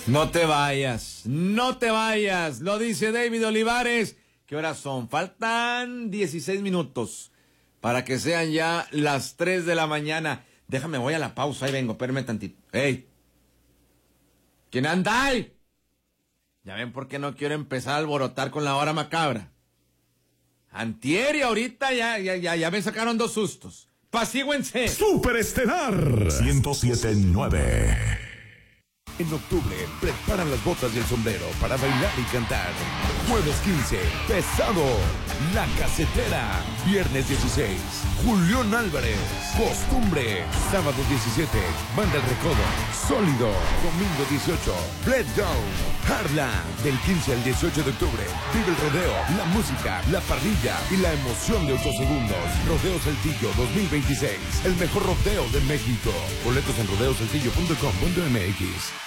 No te vayas, no te vayas. Lo dice David Olivares. ¿Qué horas son? Faltan 16 minutos para que sean ya las 3 de la mañana. Déjame, voy a la pausa, ahí vengo, espérame tantito. ¡Ey! ¿Quién anda ahí? Ya ven por qué no quiero empezar a alborotar con la hora macabra. Antier y ahorita ya me sacaron 2 sustos. Pasíguense. Superestelar 107.9. En octubre, preparan las botas y el sombrero para bailar y cantar. Jueves 15, Pesado, La Casetera. Viernes 16, Julián Álvarez, Costumbre. Sábado 17, Banda El Recodo, Sólido. Domingo 18, Breakdown, Harlan. Del 15 al 18 de octubre, vive el rodeo, la música, la parrilla y la emoción de 8 segundos. Rodeo Saltillo 2026, el mejor rodeo de México. Boletos en rodeosaltillo.com.mx.